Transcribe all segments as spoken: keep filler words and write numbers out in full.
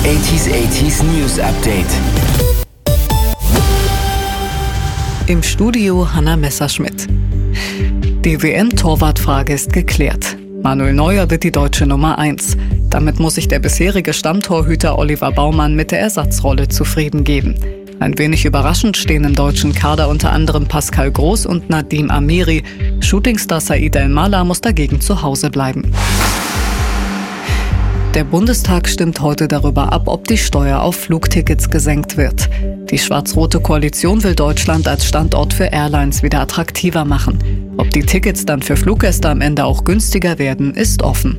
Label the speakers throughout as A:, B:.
A: achtziger achtziger News Update.
B: Im Studio Hanna Messerschmidt. Die W M-Torwartfrage ist geklärt. Manuel Neuer wird die deutsche Nummer eins. Damit muss sich der bisherige Stammtorhüter Oliver Baumann mit der Ersatzrolle zufrieden geben. Ein wenig überraschend stehen im deutschen Kader unter anderem Pascal Groß und Nadim Amiri. Shootingstar Said El-Mala muss dagegen zu Hause bleiben. Der Bundestag stimmt heute darüber ab, ob die Steuer auf Flugtickets gesenkt wird. Die schwarz-rote Koalition will Deutschland als Standort für Airlines wieder attraktiver machen. Ob die Tickets dann für Fluggäste am Ende auch günstiger werden, ist offen.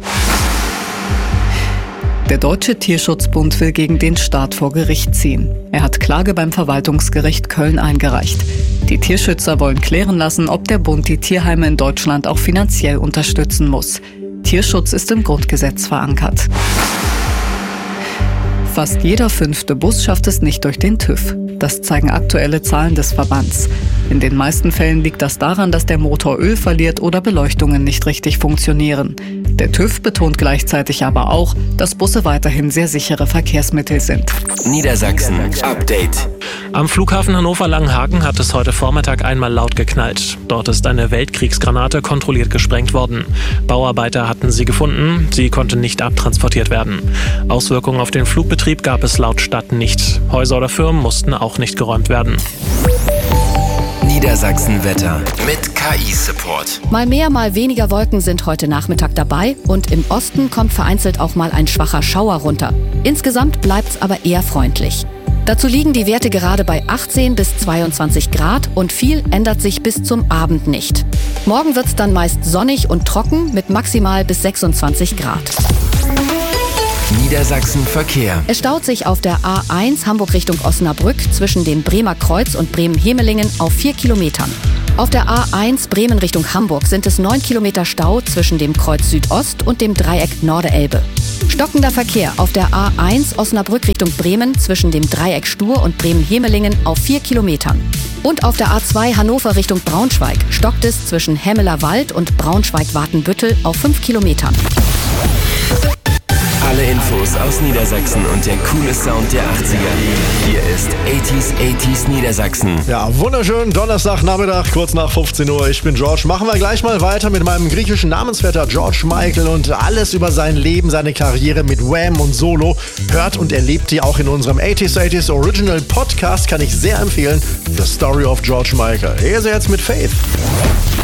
B: Der Deutsche Tierschutzbund will gegen den Staat vor Gericht ziehen. Er hat Klage beim Verwaltungsgericht Köln eingereicht. Die Tierschützer wollen klären lassen, ob der Bund die Tierheime in Deutschland auch finanziell unterstützen muss. Tierschutz ist im Grundgesetz verankert. Fast jeder fünfte Bus schafft es nicht durch den TÜV. Das zeigen aktuelle Zahlen des Verbands. In den meisten Fällen liegt das daran, dass der Motor Öl verliert oder Beleuchtungen nicht richtig funktionieren. Der TÜV betont gleichzeitig aber auch, dass Busse weiterhin sehr sichere Verkehrsmittel sind.
A: Niedersachsen Update.
C: Am Flughafen Hannover-Langenhagen hat es heute Vormittag einmal laut geknallt. Dort ist eine Weltkriegsgranate kontrolliert gesprengt worden. Bauarbeiter hatten sie gefunden, sie konnte nicht abtransportiert werden. Auswirkungen auf den Flugbetrieb gab es laut Stadt nicht. Häuser oder Firmen mussten auch nicht geräumt werden.
A: Niedersachsen-Wetter mit K I-Support.
D: Mal mehr, mal weniger Wolken sind heute Nachmittag dabei und im Osten kommt vereinzelt auch mal ein schwacher Schauer runter. Insgesamt bleibt's aber eher freundlich. Dazu liegen die Werte gerade bei achtzehn bis zweiundzwanzig Grad und viel ändert sich bis zum Abend nicht. Morgen wird's dann meist sonnig und trocken mit maximal bis sechsundzwanzig Grad.
A: Niedersachsen Verkehr.
D: Es staut sich auf der A eins Hamburg Richtung Osnabrück zwischen dem Bremer Kreuz und Bremen-Hemelingen auf vier Kilometern. Auf der A eins Bremen Richtung Hamburg sind es neun Kilometer Stau zwischen dem Kreuz Südost und dem Dreieck Norderelbe. Stockender Verkehr auf der A eins Osnabrück Richtung Bremen zwischen dem Dreieck Stur und Bremen-Hemelingen auf vier Kilometern. Und auf der A zwei Hannover Richtung Braunschweig stockt es zwischen Hemmeler Wald und Braunschweig-Wartenbüttel auf fünf Kilometern.
A: Alle Infos aus Niedersachsen und der coole Sound der achtziger. Hier ist achtziger achtziger Niedersachsen.
E: Ja, wunderschön. Donnerstagnachmittag, kurz nach fünfzehn Uhr. Ich bin George. Machen wir gleich mal weiter mit meinem griechischen Namensvetter George Michael und alles über sein Leben, seine Karriere mit Wham und Solo. Hört und erlebt ihr auch in unserem achtziger achtziger Original Podcast. Kann ich sehr empfehlen. The Story of George Michael. Hier ist er jetzt mit Faith.